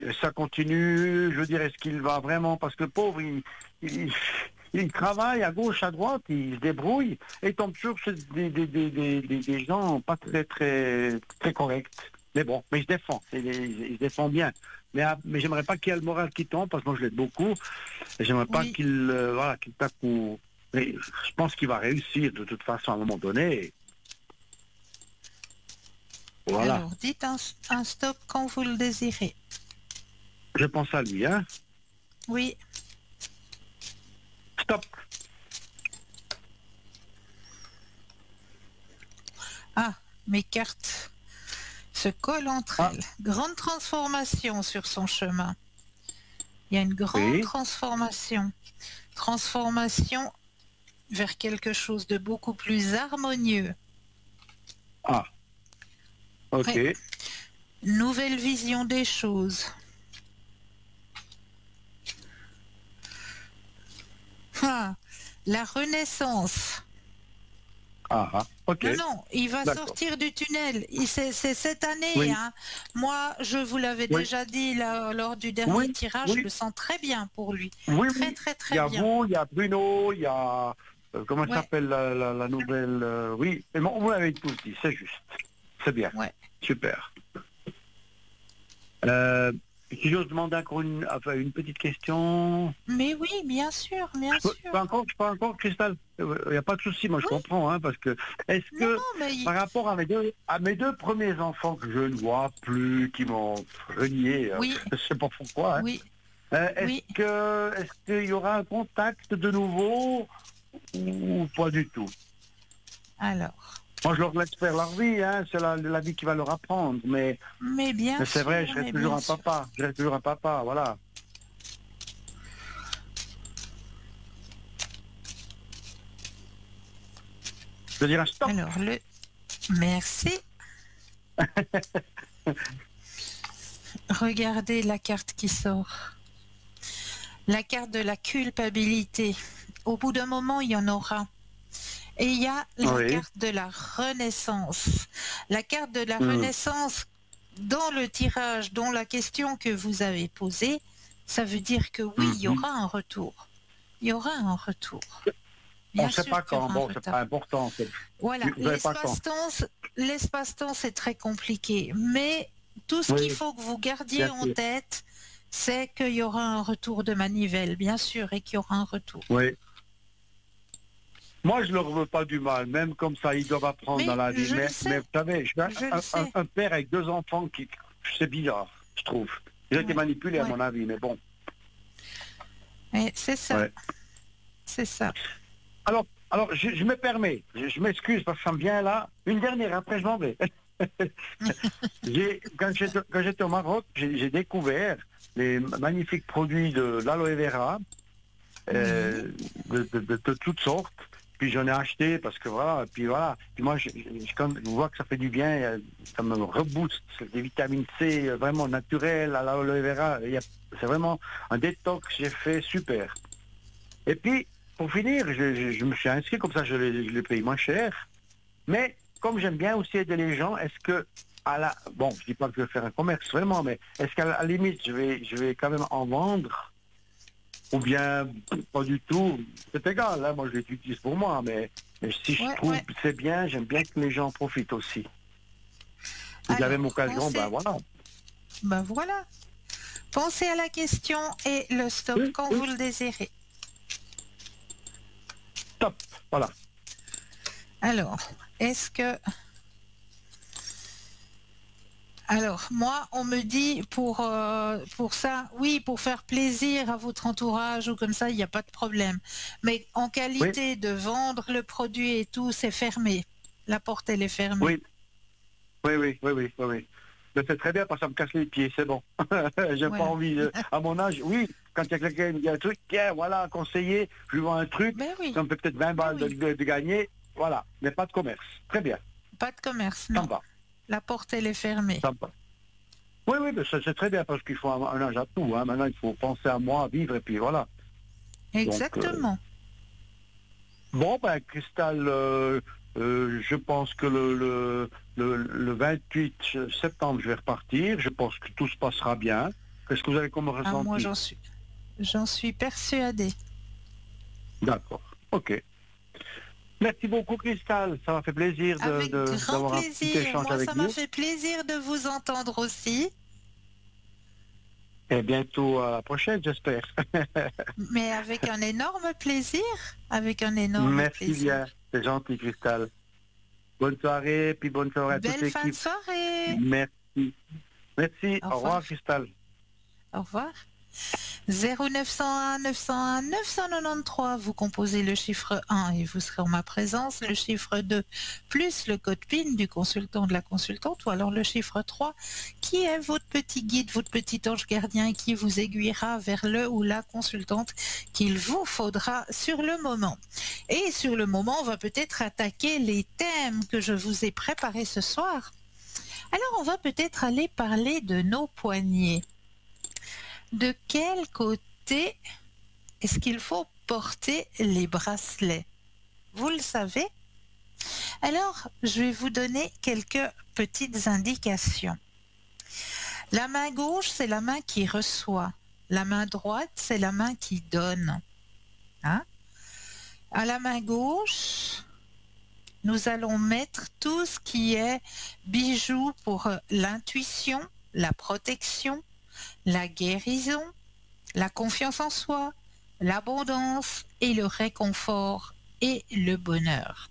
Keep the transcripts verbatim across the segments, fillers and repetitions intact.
ça continue, je dirais, est-ce qu'il va vraiment, parce que le pauvre, il, il, il travaille à gauche, à droite, il se débrouille, et il tombe toujours chez des, des, des, des, des, des gens pas très, très, très corrects. Mais bon, mais il se défend, il, il, il se défend bien. Mais, mais j'aimerais pas qu'il y ait le moral qui tombe, parce que moi je l'aide beaucoup, et j'aimerais pas Oui. qu'il, euh, voilà, qu'il tape ou... Mais je pense qu'il va réussir de toute façon à un moment donné. Voilà. Alors, dites un, un stop quand vous le désirez. Je pense à lui, hein. Oui. Stop. Ah, mes cartes se collent entre Ah. elles. Grande transformation sur son chemin. Il y a une grande Oui. transformation. Transformation vers quelque chose de beaucoup plus harmonieux. Ah. Ok. Ouais. Nouvelle vision des choses. Ah, la renaissance. Ah, ah. Ok. Non, non, il va D'accord. sortir du tunnel. C'est cette année. Oui. Hein. Moi, je vous l'avais Oui. déjà dit là, lors du dernier Oui. tirage, Oui. je le sens très bien pour lui. Oui, très, oui. très, très Il y a bien. vous, il y a Bruno, il y a... euh, comment Ouais. s'appelle la, la, la nouvelle... euh, oui. Et bon, vous l'avez tous dit, c'est juste. C'est bien. Ouais. Super. Euh, si j'ose demander encore une, enfin, une petite question... Mais oui, bien sûr, bien Je peux, sûr. pas encore, pas encore, Christelle. Il n'y a pas de souci, moi je Oui. comprends, hein, parce que est-ce Non, que non, mais... par rapport à mes deux, à mes deux premiers enfants que je ne vois plus, qui m'ont renié, Oui. euh, je sais pas pourquoi, hein, Oui. euh, est-ce Oui. que, est-ce qu'il y aura un contact de nouveau ou pas du tout? Alors. Moi, je leur laisse faire leur vie, hein, c'est la, la vie qui va leur apprendre, mais, Mais bien mais c'est sûr, vrai, je reste mais toujours bien un sûr. papa, je reste toujours un papa, voilà. Je veux dire un stop. Alors, le... Merci. Regardez la carte qui sort. La carte de la culpabilité. Au bout d'un moment, il y en aura. Et il y a la Oui. carte de la renaissance. La carte de la Mm. renaissance, dans le tirage, dont la question que vous avez posée, ça veut dire que oui, il y Mm-hmm. aura un retour. Il y aura un retour. On Bien ne sait sûr pas qu'il y quand, aura un bon, c'est retard. pas important. Voilà, Vous savez pas quand. l'espace-temps, l'espace-temps, c'est très compliqué. Mais tout ce Oui, qu'il faut que vous gardiez bien en sûr. tête, c'est qu'il y aura un retour de manivelle, bien sûr, et qu'il y aura un retour. Oui. Moi, je leur veux pas du mal, même comme ça, ils doivent apprendre dans Mais la vie. je le Mais, mais sais, vous savez, je suis un, je le un- un- sais. un père avec deux enfants qui, c'est bizarre, je trouve. Ils ont été Ouais, manipulés, à ouais. mon avis, mais bon. Et c'est ça, Ouais. c'est ça. Alors, alors je, je me permets, je, je m'excuse parce que ça me vient là. Une dernière, après je m'en vais. J'ai- quand j'étais quand j'étais au Maroc, j'ai j'ai découvert les magnifiques produits de l'aloe vera, euh, de, de- de- de toutes sortes. Puis j'en ai acheté parce que voilà, puis voilà. Puis moi, je, je- quand je vois que ça fait du bien, euh, ça me rebooste. C'est des vitamines C euh, vraiment naturelles à l'aloe vera. Il y a- C'est vraiment un détox que j'ai fait super. Et puis, pour finir, je, je- je me suis inscrit, comme ça je les, je les paye moins cher. Mais comme j'aime bien aussi aider les gens, est-ce que à la bon, je dis pas que je vais faire un commerce vraiment, mais est-ce qu'à la à la limite je vais je vais quand même en vendre ou bien pas du tout? C'est égal, hein, moi je les utilise pour moi, mais, mais si je Ouais, trouve ouais. que c'est bien, j'aime bien que les gens en profitent aussi. Si j'avais Alors, mon occasion, ben pensez, voilà. ben voilà. Pensez à la question et le stop Oui, quand oui, vous le désirez. top, voilà. Alors, est-ce que... Alors, moi, on me dit pour, euh, pour ça, oui, pour faire plaisir à votre entourage ou comme ça, il n'y a pas de problème. Mais en Oui, qualité de vendre le produit et tout, c'est fermé. La porte, elle est fermée. oui, oui, oui, oui, oui, oui, oui. Mais c'est très bien parce que ça me casse les pieds, c'est bon. J'ai pas Voilà. envie, de- à mon âge, oui, quand il y a quelqu'un qui me dit un truc, tiens, voilà, conseiller, je lui vends un truc, Ben oui, ça me fait peut-être vingt ben balles de, oui. de- de gagner, voilà, mais pas de commerce. Très bien, Pas de commerce, ça me non. va, La porte, elle est fermée. ça me va. Oui, oui, mais c'est c'est très bien parce qu'il faut un, un âge à tout, hein. Maintenant il faut penser à moi, à vivre, et puis voilà. Donc, euh, Exactement. bon, ben, Cristal, euh, euh, je pense que le, le, le, le vingt-huit septembre, je vais repartir. Je pense que tout se passera bien. Qu'est-ce que vous avez comme Ah, ressenti? moi, j'en suis, j'en suis persuadée. D'accord, ok. Merci beaucoup, Cristal. Ça m'a fait plaisir de, Avec de, grand d'avoir un petit plaisir. échange Moi, avec ça m'a vous. fait plaisir de vous entendre aussi. Et bientôt à la prochaine, j'espère. Mais avec un énorme plaisir. Avec un énorme Merci plaisir. bien. C'est gentil, Cristal. Bonne soirée, puis bonne soirée à toute Belle fin de l'équipe. soirée. Merci. Merci. Au Au revoir. revoir, Cristal. Au revoir. zéro neuf cent un neuf cent un neuf cent quatre-vingt-treize, vous composez le chiffre un et vous serez en ma présence, le chiffre deux plus le code P I N du consultant, de la consultante, ou alors le chiffre trois qui est votre petit guide, votre petit ange gardien qui vous aiguillera vers le ou la consultante qu'il vous faudra sur le moment. Et sur le moment, on va peut-être attaquer les thèmes que je vous ai préparés ce soir. Alors on va peut-être aller parler de nos poignets. De quel côté est-ce qu'il faut porter les bracelets? Vous le savez? Alors, je vais vous donner quelques petites indications. La main gauche, c'est la main qui reçoit. La main droite, c'est la main qui donne. Hein? À la main gauche, nous allons mettre tout ce qui est bijoux pour l'intuition, la protection, la guérison, la confiance en soi, l'abondance et le réconfort et le bonheur.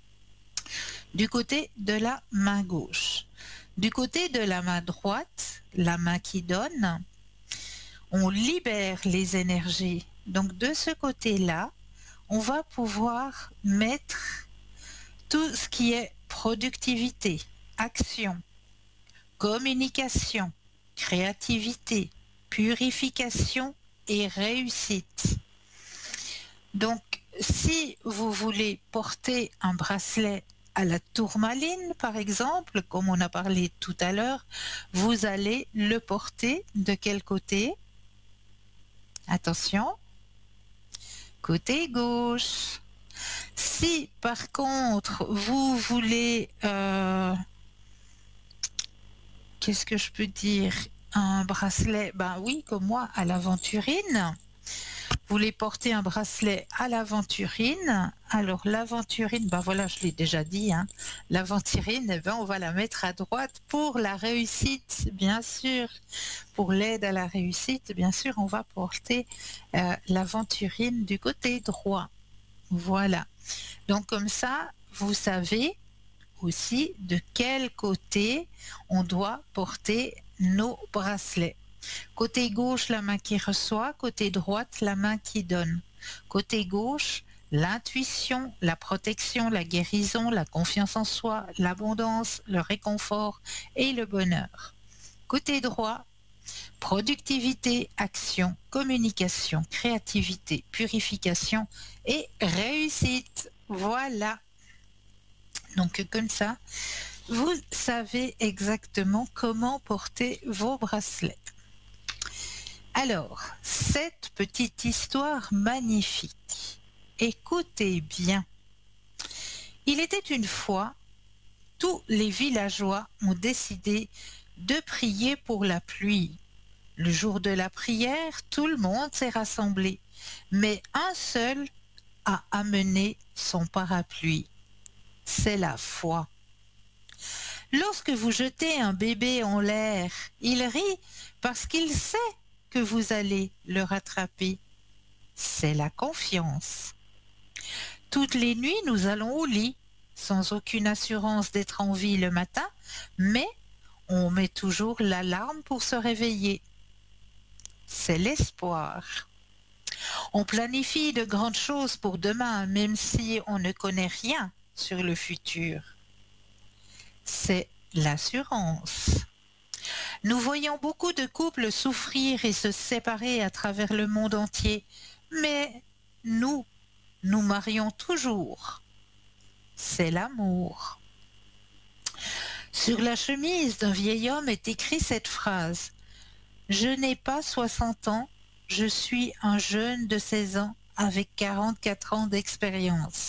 Du côté de la main gauche. Du côté de la main droite, la main qui donne, on libère les énergies. Donc de ce côté-là, on va pouvoir mettre tout ce qui est productivité, action, communication, créativité, purification et réussite. Donc, si vous voulez porter un bracelet à la tourmaline, par exemple, comme on a parlé tout à l'heure, vous allez le porter de quel côté? Attention, côté gauche. Si, par contre, vous voulez... Euh, qu'est-ce que je peux dire? Un bracelet, ben oui, comme moi, à l'aventurine. Vous voulez porter un bracelet à l'aventurine. Alors l'aventurine, ben voilà, je l'ai déjà dit, hein. L'aventurine, eh ben, on va la mettre à droite pour la réussite, bien sûr. Pour l'aide à la réussite, bien sûr, on va porter euh, l'aventurine du côté droit. Voilà. Donc comme ça, vous savez aussi de quel côté on doit porter nos bracelets. Côté gauche, la main qui reçoit, côté droite, la main qui donne. Côté gauche, l'intuition, la protection, la guérison, la confiance en soi, l'abondance, le réconfort et le bonheur. Côté droit, productivité, action, communication, créativité, purification et réussite. Voilà. Donc comme ça, vous savez exactement comment porter vos bracelets. Alors, cette petite histoire magnifique, écoutez bien. Il était une fois, tous les villageois ont décidé de prier pour la pluie. Le jour de la prière, tout le monde s'est rassemblé, mais un seul a amené son parapluie. C'est la foi. Lorsque vous jetez un bébé en l'air, il rit parce qu'il sait que vous allez le rattraper. C'est la confiance. Toutes les nuits, nous allons au lit, sans aucune assurance d'être en vie le matin, mais on met toujours l'alarme pour se réveiller. C'est l'espoir. On planifie de grandes choses pour demain, même si on ne connaît rien sur le futur. C'est l'assurance. Nous voyons beaucoup de couples souffrir et se séparer à travers le monde entier, mais nous, nous marions toujours. C'est l'amour. Sur la chemise d'un vieil homme est écrit cette phrase: « Je n'ai pas soixante ans, je suis un jeune de seize ans avec quarante-quatre ans d'expérience. »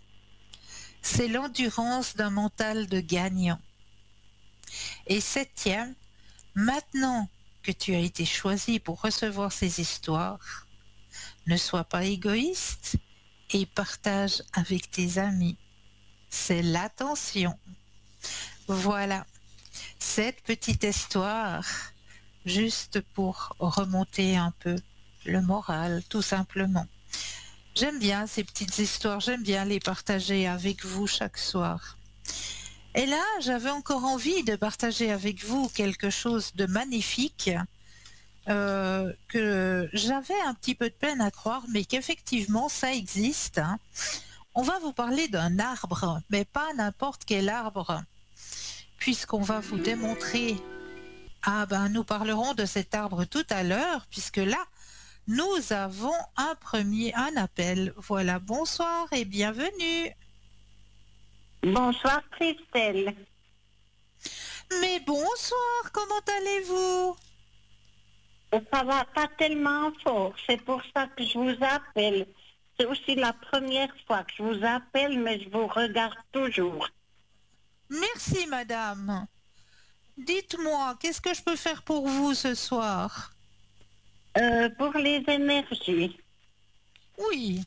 C'est l'endurance d'un mental de gagnant. Et septième, maintenant que tu as été choisi pour recevoir ces histoires. Ne sois pas égoïste et partage avec tes amis. C'est l'attention. Voilà, cette petite histoire, juste pour remonter un peu le moral, tout simplement. J'aime bien ces petites histoires, j'aime bien les partager avec vous chaque soir. Et là, j'avais encore envie de partager avec vous quelque chose de magnifique euh, que j'avais un petit peu de peine à croire, mais qu'effectivement, ça existe. Hein. On va vous parler d'un arbre, mais pas n'importe quel arbre, puisqu'on va vous démontrer... Ah ben, nous parlerons de cet arbre tout à l'heure, puisque là, nous avons un premier, un appel. Voilà, bonsoir et bienvenue. Bonsoir Christelle. Mais bonsoir, comment allez-vous? Ça va pas tellement fort, c'est pour ça que je vous appelle. C'est aussi la première fois que je vous appelle, mais je vous regarde toujours. Merci madame. Dites-moi, qu'est-ce que je peux faire pour vous ce soir? Euh, pour les énergies. Oui.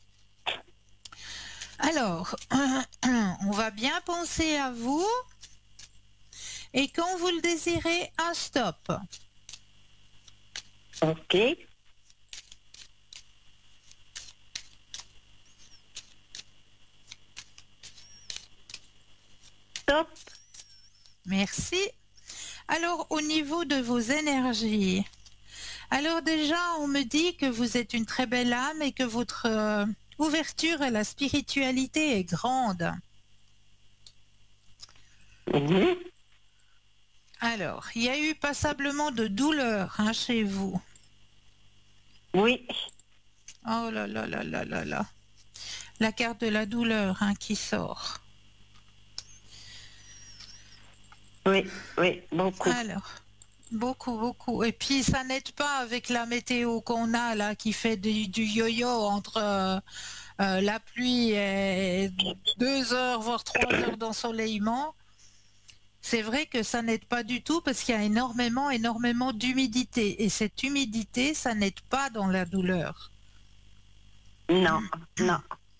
Alors, on va bien penser à vous. Et quand vous le désirez, un stop. Ok. Stop. Merci. Alors, au niveau de vos énergies, alors déjà, on me dit que vous êtes une très belle âme et que votre euh, ouverture à la spiritualité est grande. Mhm. Alors, il y a eu passablement de douleur hein, chez vous. Oui. Oh là là là là là là. La carte de la douleur hein, qui sort. Oui, oui, beaucoup. Alors, beaucoup, beaucoup. Et puis, ça n'aide pas avec la météo qu'on a là, qui fait du, du yo-yo entre euh, euh, la pluie et deux heures, voire trois heures d'ensoleillement. C'est vrai que ça n'aide pas du tout parce qu'il y a énormément, énormément d'humidité. Et cette humidité, ça n'aide pas dans la douleur. Non, non.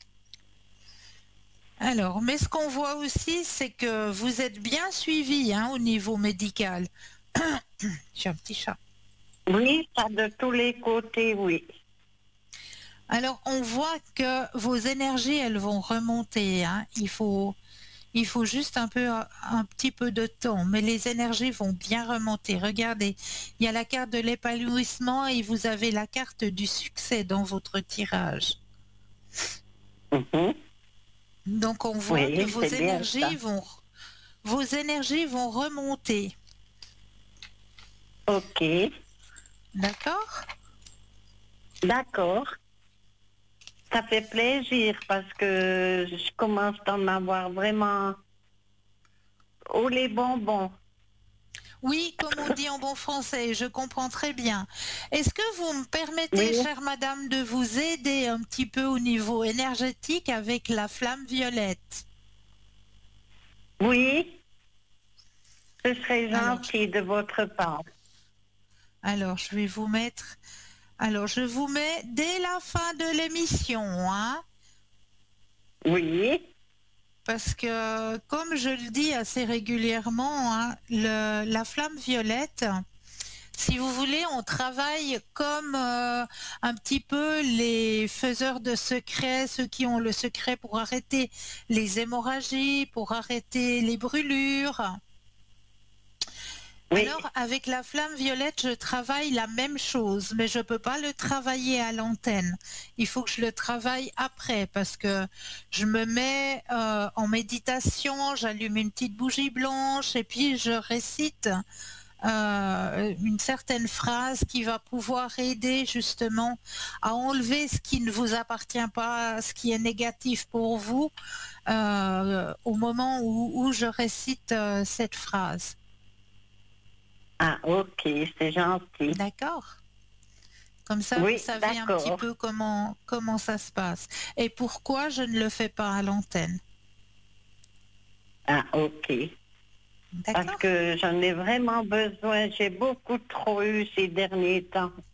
Alors, mais ce qu'on voit aussi, c'est que vous êtes bien suivi hein, au niveau médical. J'ai un petit chat. Oui, ça de tous les côtés, oui. Alors, on voit que vos énergies, elles vont remonter. Hein. Il faut, il faut juste un peu, un petit peu de temps, mais les énergies vont bien remonter. Regardez, il y a la carte de l'épanouissement et vous avez la carte du succès dans votre tirage. Mhm. Donc, on voit Oui, que vos c'est bien ça. énergies vont, vos énergies vont remonter. Ok, D'accord? d'accord. Ça fait plaisir parce que je commence à en avoir vraiment haut les bonbons. Oui, comme on dit en bon français, je comprends très bien. Est-ce que vous me permettez, Oui. chère madame, de vous aider un petit peu au niveau énergétique avec la flamme violette? Oui, ce serait Alors, gentil de votre part. alors, je vais vous mettre... Alors, je vous mets dès la fin de l'émission, hein, Oui, parce que, comme je le dis assez régulièrement, hein, le- la flamme violette... Si vous voulez, on travaille comme euh, un petit peu les faiseurs de secrets, ceux qui ont le secret pour arrêter les hémorragies, pour arrêter les brûlures. oui, Alors, avec la flamme violette, je travaille la même chose, mais je ne peux pas le travailler à l'antenne. Il faut que je le travaille après parce que je me mets euh, en méditation, j'allume une petite bougie blanche et puis je récite euh, une certaine phrase qui va pouvoir aider justement à enlever ce qui ne vous appartient pas, ce qui est négatif pour vous euh, au moment où, où je récite euh, cette phrase. ah ok, c'est gentil. D'accord? Comme ça, vous Oui, savez un petit d'accord. peu comment, comment ça se passe et pourquoi je ne le fais pas à l'antenne. Ah ok. Parce D'accord. que j'en ai vraiment besoin. J'ai beaucoup trop eu ces derniers temps.